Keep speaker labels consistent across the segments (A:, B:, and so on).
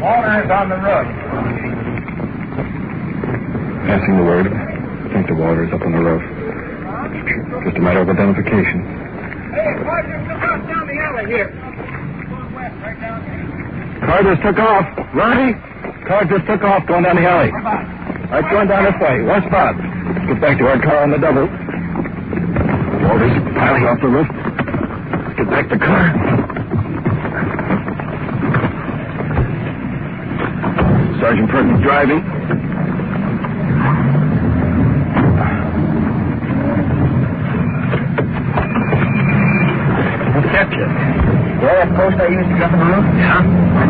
A: All eyes on the roof.
B: Passing the word. I think the water's up on the roof. Just a matter of identification.
A: Hey, boys, there's some house down the alley here. Going west, right down here.
B: Car just took off. Ronnie? Car just took off going down the alley. All right, going down this way. One spot. Let's get back to our car on the double. Water's piling off the roof. Let's get back to the car. Sergeant Perkins driving.
A: Who kept you? Well, that post I used to get on the roof? Yeah.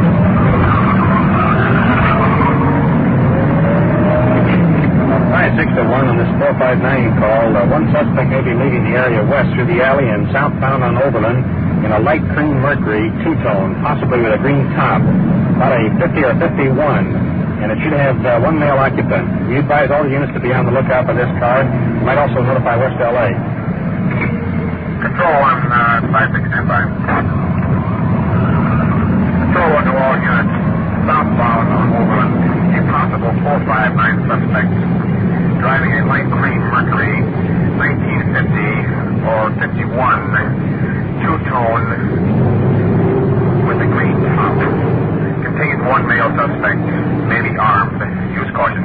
C: 5-6-1 on this 459 call. One suspect may be leaving the area west through the alley and southbound on Overland in a light cream Mercury two-tone, possibly with a green top. About a 50 or 51. And it should have one male occupant. We advise all the units to be on the lookout for this car. You might also notify West L.A.
A: Control on 5-6 standby. Control on to all units. Southbound on Overland. A possible 459 suspect. Driving a light cream Mercury 1950 or 51 two-tone with a green top. Contains one male suspect, maybe armed. Use caution.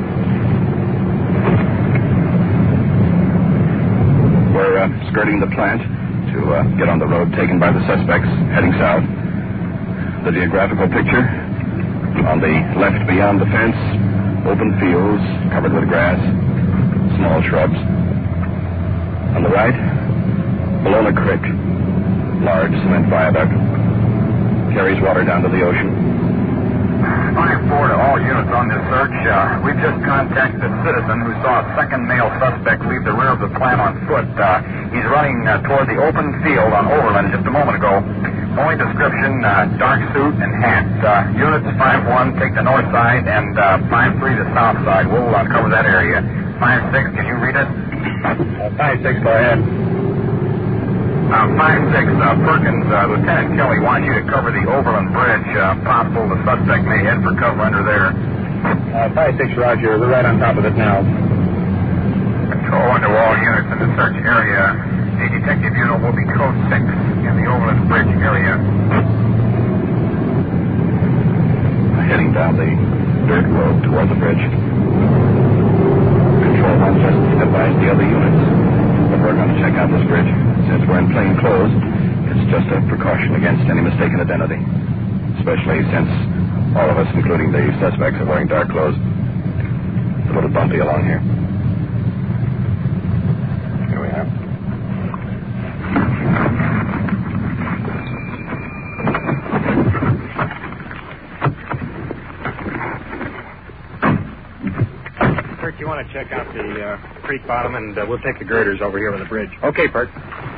B: We're skirting the plant to get on the road taken by the suspects heading south. The geographical picture: on the left beyond the fence, open fields covered with grass, small shrubs. On the right, Bologna Creek, large cement viaduct, carries water down to the ocean.
A: 5-4 to all units on this search. We've just contacted a citizen who saw a second male suspect leave the rear of the plant on foot. He's running toward the open field on Overland just a moment ago. Only description, dark suit and hat. Units 5-1 take the north side and 5-3 the south side. We'll cover that area. 5-6, can you read it?
C: 5-6, go ahead.
A: 5-6, Perkins, Lieutenant Kelly wants you to cover the Overland Bridge. Possible the suspect may head for cover under there.
C: 5-6, Roger. We're right on top of it now.
A: Control under all units in the search area. A detective unit will be code 6 in the Overland Bridge area.
B: Heading down the dirt road toward the bridge. Control 1 just advised the other units that we're going to check out this bridge. Since we're in plain clothes, it's just a precaution against any mistaken identity. Especially since all of us, including the suspects, are wearing dark clothes. It's a little bumpy along here. Here we are.
C: Perk, you want to check out the creek bottom, and we'll take the girders over here on the bridge. Okay, Perk.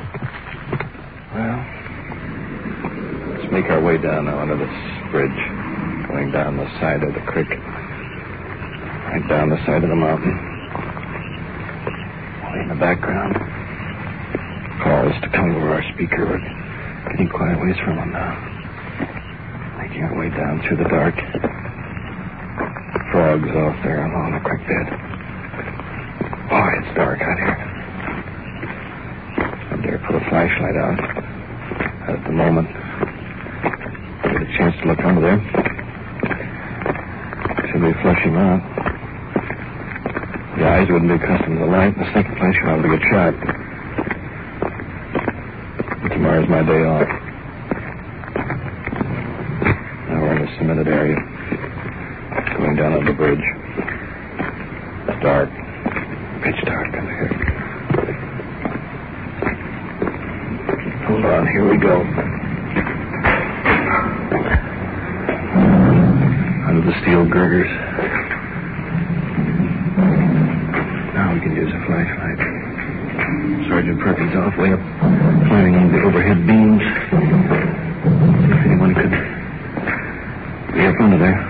B: Well, let's make our way down now under this bridge, going down the side of the creek, right down the side of the mountain. Way in the background, calls to come over our speaker. We're getting quite a ways from them now. Making our way down through the dark. Frogs off there along the creek bed. Boy, it's dark out here. I dare put a flashlight out at the moment. Get a chance to look under there. Should be flushing out. The eyes wouldn't be accustomed to the light. The second place, you'll have a good shot. But tomorrow's my day off. Now we're in a cemented area. Going down on the bridge. It's dark. Pitch dark under here. Hold on, here we go. Under the steel girders. Now we can use a flashlight. Sergeant Perkins off way up, climbing on the overhead beams. See if anyone could be up under there.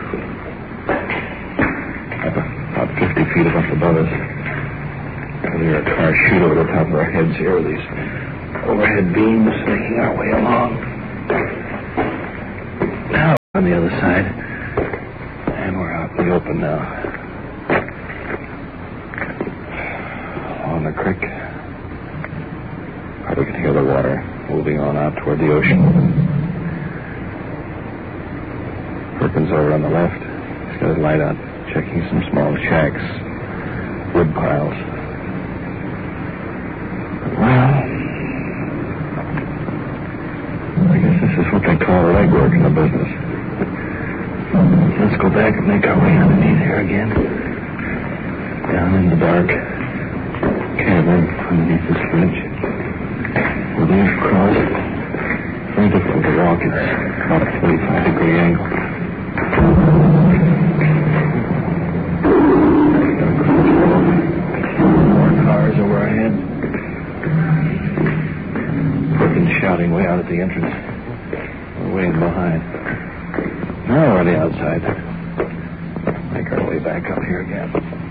B: Up about 50 feet above us. There are cars shoot over the top of our heads here with these overhead beams making our way along. Now, on the other side, the open now. On the creek. We can hear the water moving on out toward the ocean. Perkins over on the left. He's got his light out, checking some small shacks, wood piles. Well, I guess this is what they call legwork in the business. Let's go back and make our way underneath here again. Down in the dark cavern underneath this ridge. With the across, very difficult to walk. It's about a 45-degree angle. More cars over our head. Perkins shouting way out at the entrance. We're way in behind. Now we're on the outside. Make our way back up here again.